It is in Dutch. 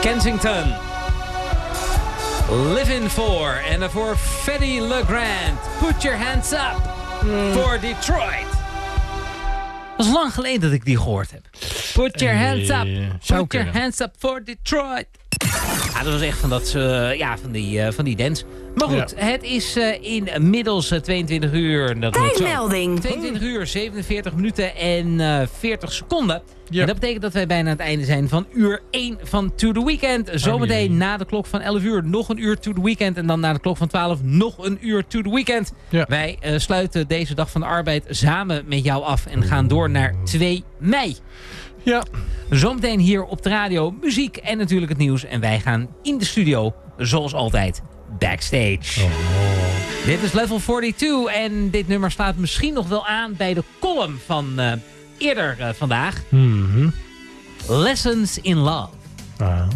Kensington. Living for. En daarvoor Freddy LeGrand. Put your hands up for Detroit. Dat is lang geleden dat ik die gehoord heb. Put your hands up. Put your hands up for Detroit. Ja, dat was echt van die dance. Maar goed, het is inmiddels 22 uur. Tijdmelding. 22 uur, 47 minuten en 40 seconden. Ja. En dat betekent dat wij bijna aan het einde zijn van uur 1 van To The Weekend. Zometeen na de klok van 11 uur nog een uur To The Weekend. En dan na de klok van 12 nog een uur To The Weekend. Ja. Wij sluiten deze dag van de arbeid samen met jou af. En gaan door naar 2 mei. Ja. Zometeen hier op de radio muziek en natuurlijk het nieuws. En wij gaan in de studio, zoals altijd, backstage. Dit is Level 42 en dit nummer slaat misschien nog wel aan bij de column van eerder vandaag. Lessons in Love.